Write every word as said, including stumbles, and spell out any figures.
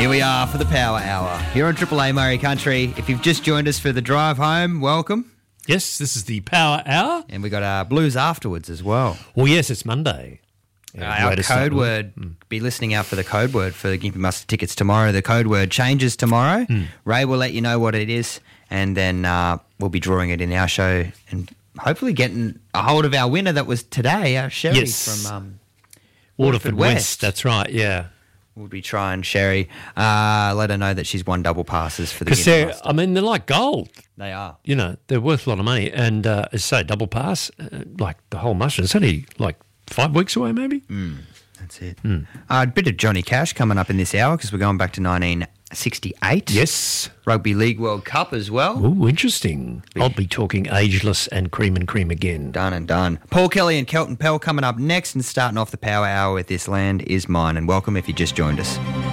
Here we are for the Power Hour here on Triple A Murray Country. If you've just joined us for the drive home, welcome. Yes, this is the Power Hour. And we got our blues afterwards as well. Well, yes, it's Monday. Uh, our code word, mm. be listening out for the code word for the Gympie Mustard tickets tomorrow. The code word changes tomorrow. Mm. Ray will let you know what it is, and then uh, we'll be drawing it in our show and hopefully getting a hold of our winner that was today, our Sherry yes. from um, Waterford, Waterford West. West. That's right, yeah. We'll be trying Sherry. Uh, let her know that she's won double passes for the Gympie Because Mustard. I mean, they're like gold. They are. You know, they're worth a lot of money. And uh, as I say, double pass, uh, like the whole mushroom, it's only like five weeks away maybe. Mm, that's it. Mm. Uh, a bit of Johnny Cash coming up in this hour because we're going back to nineteen sixty-eight. Yes. Rugby League World Cup as well. Oh, interesting. I'll be talking ageless and cream and cream again. Done and done. Paul Kelly and Kelton Pell coming up next, and starting off the Power Hour with This Land Is Mine. And welcome if you just joined us.